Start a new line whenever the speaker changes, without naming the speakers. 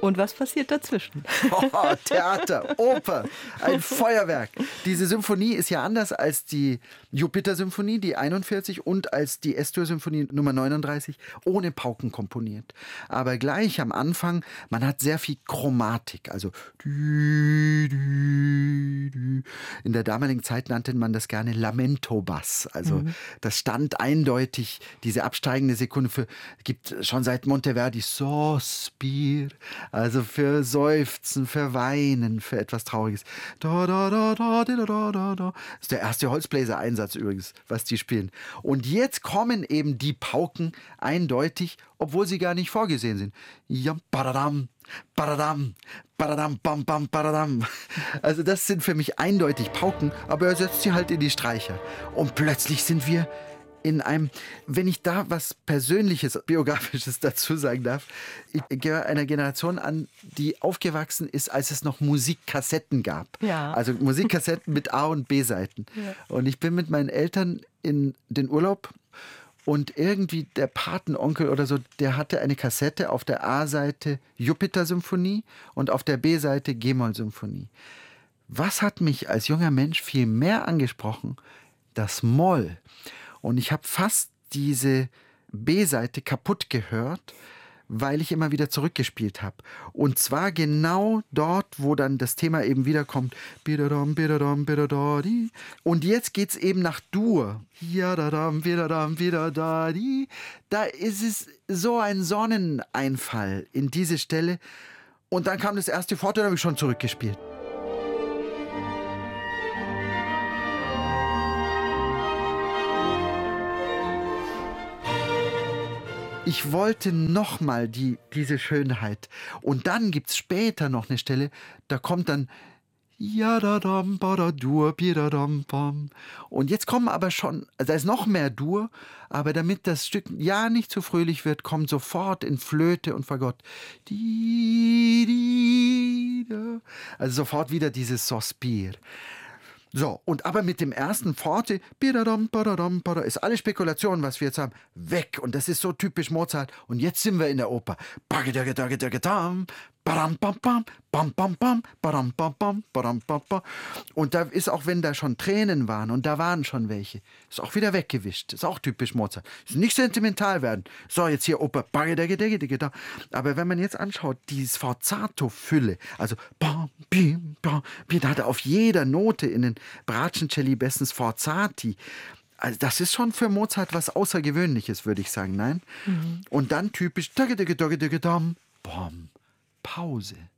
Und was passiert dazwischen?
Oh, Theater, Oper, ein Feuerwerk. Diese Symphonie ist ja anders als die Jupiter-Symphonie, die 41, und als die S-Dur-Symphonie Nummer 39, ohne Pauken komponiert. Aber gleich am Anfang, man hat sehr viel Chromatik, also in der damaligen Zeit nannte man das gerne Lamento-Bass. Also das stand eindeutig, diese absteigende Sekunde gibt schon seit Monteverdi Sospir, also für Seufzen, für Weinen, für etwas Trauriges. Da, da, da, da, da, da, da, da. Das ist der erste Holzbläser-Einsatz übrigens, was die spielen. Und jetzt kommen eben die Pauken eindeutig, obwohl sie gar nicht vorgesehen sind. Ja, badadam, badadam, badadam, bam, bam, badadam. Also das sind für mich eindeutig Pauken, aber er setzt sie halt in die Streicher. Und plötzlich sind wir in einem, wenn ich da was Persönliches, Biografisches dazu sagen darf, ich gehöre einer Generation an, die aufgewachsen ist, als es noch Musikkassetten gab.
Ja.
Also Musikkassetten mit A- und B-Seiten. Ja. Und ich bin mit meinen Eltern in den Urlaub und irgendwie der Patenonkel oder so, der hatte eine Kassette auf der A-Seite Jupiter-Symphonie und auf der B-Seite G-Moll-Symphonie. Was hat mich als junger Mensch viel mehr angesprochen? Das Moll. Und ich habe fast diese B-Seite kaputt gehört, weil ich immer wieder zurückgespielt habe. Und zwar genau dort, wo dann das Thema eben wiederkommt. Und jetzt geht's eben nach Dur. Da ist es so ein Sonneneinfall in diese Stelle. Und dann kam das erste Forte, da habe ich schon zurückgespielt. Ich wollte nochmal diese Schönheit. Und dann gibt es später noch eine Stelle, da kommt dann und jetzt kommen aber schon, also da ist noch mehr Dur, aber damit das Stück ja nicht zu fröhlich wird, kommt sofort in Flöte und Fagott. Also sofort wieder dieses Sospir. So, und aber mit dem ersten Forte, ist alle Spekulation, was wir jetzt haben, weg. Und das ist so typisch Mozart. Und jetzt sind wir in der Oper. Und da ist auch, wenn da schon Tränen waren, und da waren schon welche, ist auch wieder weggewischt. Ist auch typisch Mozart. Ist nicht sentimental werden. So, jetzt hier Oper. Aber wenn man jetzt anschaut, die Sforzato-Fülle, also da hat er auf jeder Note in den Bratschencelli bestens Sforzati. Also das ist schon für Mozart was Außergewöhnliches, würde ich sagen, nein? Und dann typisch Pause.